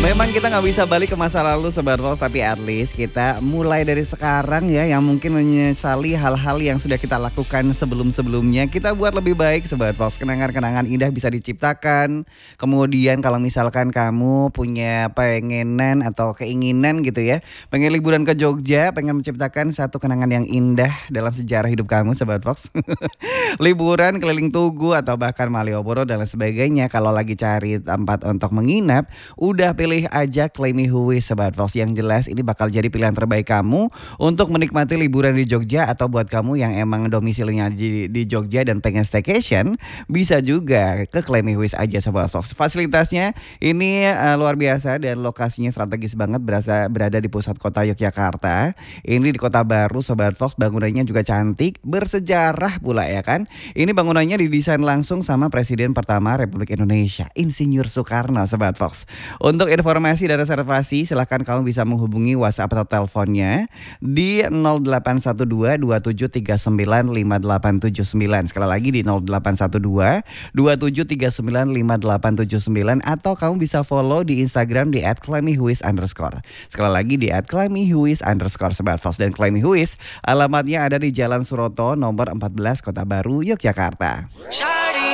Memang kita nggak bisa balik ke masa lalu Sobat Fox, tapi at least kita mulai dari sekarang ya, yang mungkin menyesali hal-hal yang sudah kita lakukan sebelum-sebelumnya. Kita buat lebih baik Sobat Fox, kenangan-kenangan indah bisa diciptakan. Kemudian kalau misalkan kamu punya pengenan atau keinginan gitu ya, pengen liburan ke Jogja, pengen menciptakan satu kenangan yang indah dalam sejarah hidup kamu Sobat Fox. Liburan keliling Tugu atau bahkan Malioboro dan lain sebagainya. Kalau lagi cari tempat untuk menginap, udah pilih aja Claim Me Who Is Sobat Fox. Yang jelas ini bakal jadi pilihan terbaik kamu untuk menikmati liburan di Jogja. Atau buat kamu yang emang domisilinya di Jogja dan pengen staycation, bisa juga ke Claim Me Who Is aja Sobat Fox. Fasilitasnya ini luar biasa dan lokasinya strategis banget, berada di pusat kota Yogyakarta. Ini di Kota Baru Sobat Fox, bangunannya juga cantik, bersejarah pula ya kan. Ini bangunannya didesain langsung sama Presiden pertama Republik Indonesia, Insinyur Soekarno Sobat Fox. Untuk informasi dan reservasi silahkan kamu bisa menghubungi WhatsApp atau teleponnya di 0812-2739-5879. Sekali lagi di 0812-2739-5879. Atau kamu bisa follow di Instagram di @claimyhuis_. Sekali lagi di @claimyhuis_ Sobat Fox. Dan Claim Me Who Is alamatnya ada di Jalan Suroto nomor 14 Kota Baru Yogyakarta.